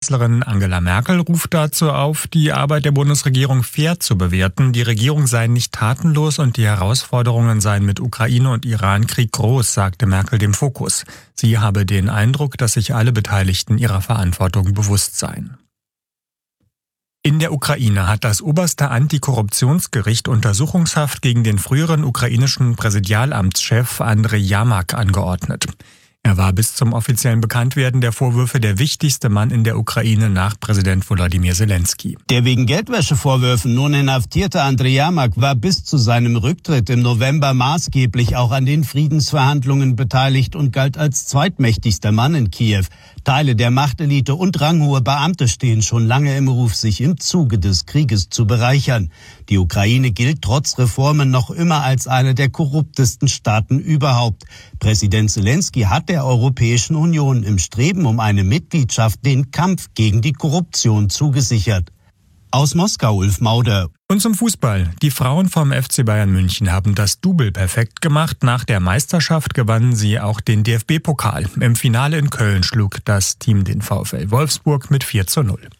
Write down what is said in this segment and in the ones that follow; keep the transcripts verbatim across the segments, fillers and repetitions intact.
Bundeskanzlerin Angela Merkel ruft dazu auf, die Arbeit der Bundesregierung fair zu bewerten. Die Regierung sei nicht tatenlos und die Herausforderungen seien mit Ukraine und Iran-Krieg groß, sagte Merkel dem Fokus. Sie habe den Eindruck, dass sich alle Beteiligten ihrer Verantwortung bewusst seien. In der Ukraine hat das oberste Antikorruptionsgericht Untersuchungshaft gegen den früheren ukrainischen Präsidialamtschef Andrej Jamak angeordnet. Er war bis zum offiziellen Bekanntwerden der Vorwürfe der wichtigste Mann in der Ukraine nach Präsident Volodymyr Zelensky. Der wegen Geldwäschevorwürfen nun inhaftierte Andrej Jamak war bis zu seinem Rücktritt im November maßgeblich auch an den Friedensverhandlungen beteiligt und galt als zweitmächtigster Mann in Kiew. Teile der Machtelite und ranghohe Beamte stehen schon lange im Ruf, sich im Zuge des Krieges zu bereichern. Die Ukraine gilt trotz Reformen noch immer als eine der korruptesten Staaten überhaupt. Präsident Zelensky hat der Europäischen Union im Streben um eine Mitgliedschaft den Kampf gegen die Korruption zugesichert. Aus Moskau, Ulf Mauder. Und zum Fußball. Die Frauen vom F C Bayern München haben das Double perfekt gemacht. Nach der Meisterschaft gewannen sie auch den D F B-Pokal. Im Finale in Köln schlug das Team den VfL Wolfsburg mit vier zu null.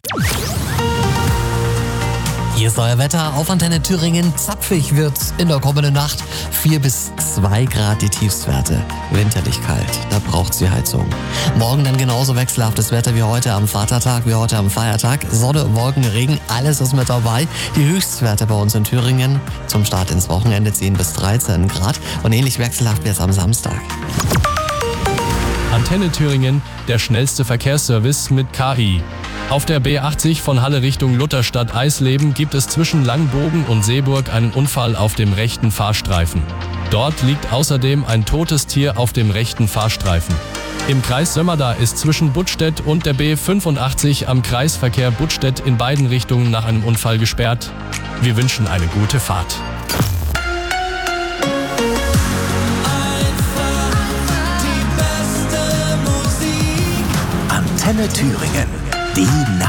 Hier ist euer Wetter auf Antenne Thüringen. Zapfig wird's in der kommenden Nacht. vier bis zwei Grad die Tiefstwerte. Winterlich kalt, da braucht's die Heizung. Morgen dann genauso wechselhaftes Wetter wie heute am Vatertag, wie heute am Feiertag. Sonne, Wolken, Regen, alles ist mit dabei. Die Höchstwerte bei uns in Thüringen zum Start ins Wochenende zehn bis dreizehn Grad. Und ähnlich wechselhaft wird's am Samstag. Antenne Thüringen, der schnellste Verkehrsservice mit K I. Auf der B achtzig von Halle Richtung Lutherstadt-Eisleben gibt es zwischen Langbogen und Seeburg einen Unfall auf dem rechten Fahrstreifen. Dort liegt außerdem ein totes Tier auf dem rechten Fahrstreifen. Im Kreis Sömmerda ist zwischen Buttstedt und der B fünfundachtzig am Kreisverkehr Buttstedt in beiden Richtungen nach einem Unfall gesperrt. Wir wünschen eine gute Fahrt. Antenne Thüringen, die